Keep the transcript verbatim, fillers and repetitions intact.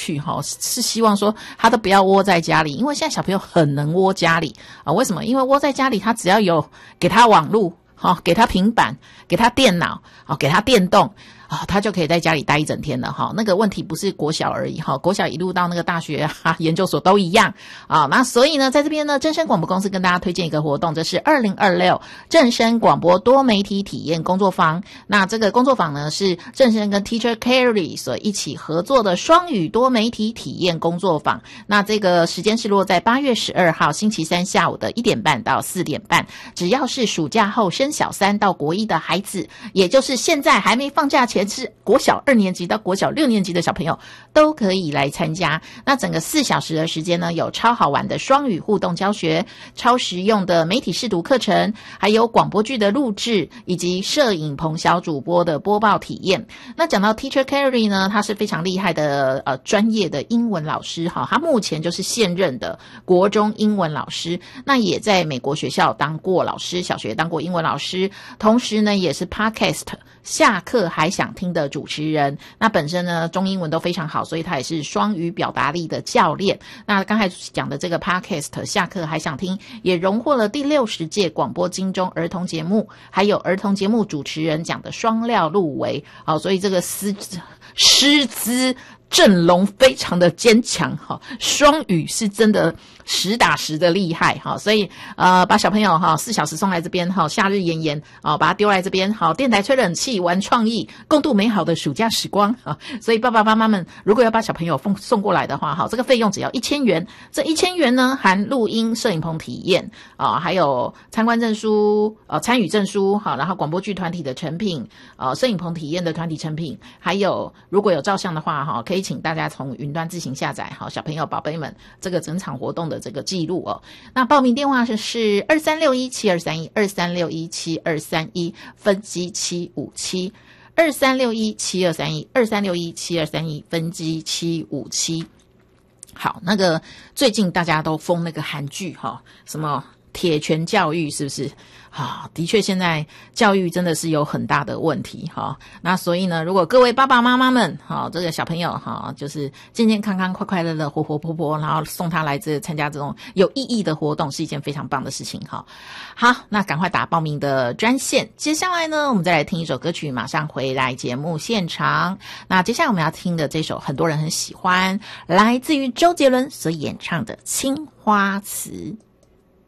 去哈，是希望说他都不要窝在家里，因为现在小朋友很能窝家里啊。为什么？因为窝在家里，他只要有给他网路，好，给他平板，给他电脑，好，给他电动。啊、哦，他就可以在家里待一整天了哈。那个问题不是国小而已哈，国小一路到那个大学啊、研究所都一样啊。那所以呢，在这边呢，正声广播公司跟大家推荐一个活动，这是二零二六正声广播多媒体体验工作坊。那这个工作坊呢，是正声跟 Teacher Carry 所一起合作的双语多媒体体验工作坊。那这个时间是落在八月十二号星期三下午的一点半到四点半。只要是暑假后升小三到国一的孩子，也就是现在还没放假前是国小二年级到国小六年级的小朋友都可以来参加。那整个四小时的时间呢，有超好玩的双语互动教学，超实用的媒体视读课程，还有广播剧的录制，以及摄影棚小主播的播报体验。那讲到 Teacher Carry 呢，他是非常厉害的呃专业的英文老师哈，他目前就是现任的国中英文老师，那也在美国学校当过老师，小学当过英文老师，同时呢也是 Podcast 下课还想听的主持人。那本身呢中英文都非常好，所以他也是双语表达力的教练。那刚才讲的这个 Podcast 下课还想听也荣获了第六十届广播金钟儿童节目还有儿童节目主持人奖的双料入围。好，所以这个师师资阵容非常的坚强哈，双语是真的实打实的厉害哈，所以呃把小朋友哈四小时送来这边哈，夏日炎炎啊，把他丢来这边好，电台吹冷气玩创意，共度美好的暑假时光啊。所以爸爸妈妈们如果要把小朋友送送过来的话哈，这个费用只要一千元，这一千元呢含录音、摄影棚体验啊，还有参观证书、呃参与证书哈，然后广播剧团体的成品、呃摄影棚体验的团体成品，还有如果有照相的话哈，可以请大家从云端自行下载好，小朋友宝贝们这个整场活动的这个记录哦。那报名电话是是二三六一七二三一二三六一七二三一分机七五七二三六一七二三一二三六一七二三一分机七五七。好，那个最近大家都封那个韩剧哈，什么铁拳教育是不是？啊，的确现在教育真的是有很大的问题哈。那所以呢，如果各位爸爸妈妈们哈，这个小朋友哈，就是健健康康、快快乐乐、活活泼泼，然后送他来这参加这种有意义的活动，是一件非常棒的事情哈。好，那赶快打报名的专线。接下来呢，我们再来听一首歌曲，马上回来节目现场。那接下来我们要听的这首很多人很喜欢，来自于周杰伦所演唱的《青花瓷》。